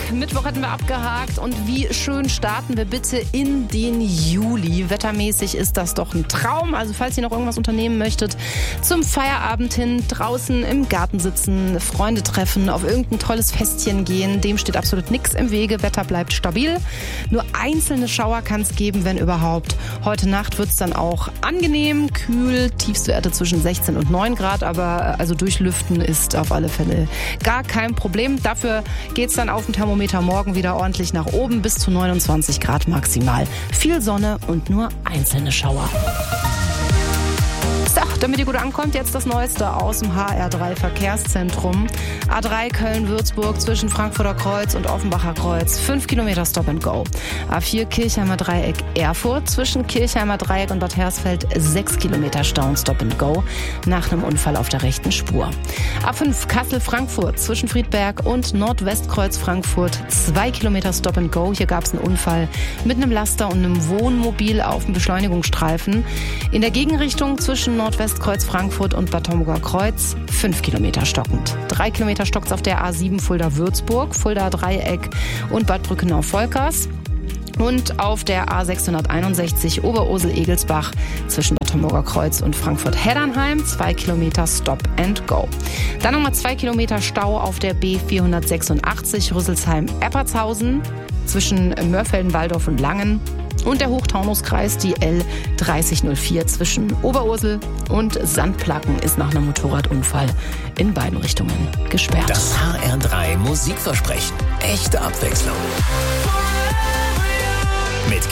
Mittwoch hatten wir abgehakt und wie schön starten wir bitte in den Juli. Wettermäßig ist das doch ein Traum. Also falls ihr noch irgendwas unternehmen möchtet, zum Feierabend hin, draußen im Garten sitzen, Freunde treffen, auf irgendein tolles Festchen gehen, dem steht absolut nichts im Wege. Wetter bleibt stabil. Nur einzelne Schauer kann es geben, wenn überhaupt. Heute Nacht wird es dann auch angenehm, kühl, Tiefstwerte zwischen 16 und 9 Grad, aber also durchlüften ist auf alle Fälle gar kein Problem. Dafür geht es dann auf dem Thermometer morgen wieder ordentlich nach oben bis zu 29 Grad maximal. Viel Sonne und nur einzelne Schauer. So, damit ihr gut ankommt, jetzt das Neueste aus dem HR3 Verkehrszentrum. A3 Köln-Würzburg zwischen Frankfurter Kreuz und Offenbacher Kreuz. 5 Kilometer Stop and Go. A4 Kirchheimer Dreieck Erfurt zwischen Kirchheimer Dreieck und Bad Hersfeld. 6 Kilometer Stau und Stop and Go nach einem Unfall auf der rechten Spur. A5 Kassel-Frankfurt zwischen Friedberg und Nordwestkreuz Frankfurt. 2 Kilometer Stop and Go. Hier gab es einen Unfall mit einem Laster und einem Wohnmobil auf dem Beschleunigungsstreifen. In der Gegenrichtung zwischen Nordwestkreuz Frankfurt und Bad Homburger Kreuz 5 Kilometer stockend. 3 Kilometer stockt's auf der A7 Fulda-Würzburg, Fulda-Dreieck und Bad Brückenau-Volkers. Und auf der A661 Oberursel-Egelsbach zwischen Bad Homburger Kreuz und Frankfurt-Heddernheim 2 Kilometer Stop and Go. Dann nochmal 2 Kilometer Stau auf der B486 Rüsselsheim-Eppertshausen zwischen Mörfelden, Walldorf und Langen. Und der Hochtaunuskreis, die L3004 zwischen Oberursel und Sandplaken ist nach einem Motorradunfall in beiden Richtungen gesperrt. Das HR3 Musikversprechen. Echte Abwechslung. Mit